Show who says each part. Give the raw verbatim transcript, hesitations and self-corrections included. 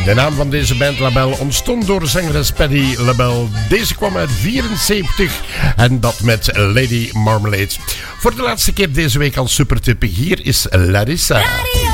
Speaker 1: De naam van deze band Label ontstond door zangeres Patti LaBelle. Deze kwam uit vierenzeventig en dat met Lady Marmalade. Voor de laatste keer deze week als supertip. Hier is Larissa.
Speaker 2: Radio.